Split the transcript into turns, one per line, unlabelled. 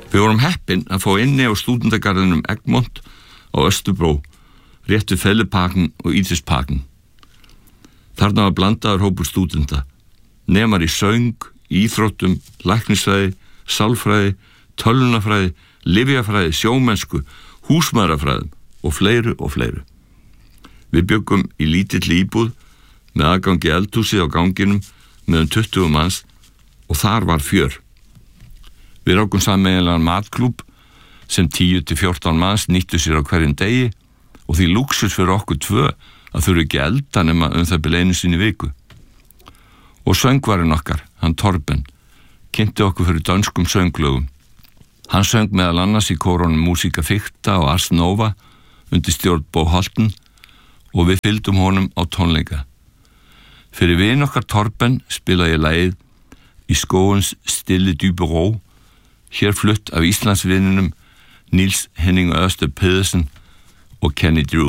Við vorum heppin að fá inni á stúdendagarðinum Egmont á Östubró, rétt við Fælleparken og Idrætsparken. Þarna var blandaður hópur stúdenta, nemar í söng, íþróttum, læknisfræði, sálfræði, tölvunarfræði, lyfjafræði, sjómennsku, húsmæðrafræðum og fleiru og fleiru. Við bjuggum í lítilli íbúð með aðgangi eldhúsið á ganginum með 20 manns og þar var fjör. Við rákum sameiginlegan matklúbb sem 10-14 manns nýttu sér á hverjum degi og því lúxus fyrir okkur tvö að þurfa ekki elda nema það bil einu sinni í viku. Og söngvarinn okkar, hann Torben, kynnti okkur fyrir dönskum sönglögum. Hann söng meðal annars í kórunum Músíka Ficta og Ars Nova undir stjórn Bo Holten og við fylgdum honum á tónleika. Fyrir vin okkar Torben spilaði ég lagið Í skógens stille dybe ró, hér flutt af Íslandsvininum Niels Henning Ørsted Pedersen og Kenny Drew.